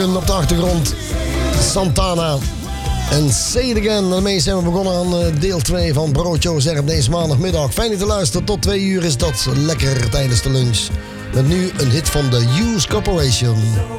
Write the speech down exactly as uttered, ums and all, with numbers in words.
Op de achtergrond Santana en Say It Again. Daarmee zijn we begonnen aan deel twee van Broodje Ozerp op deze maandagmiddag. Fijn dat je luistert. Tot twee uur is dat lekker tijdens de lunch. Met nu een hit van de Hughes Corporation.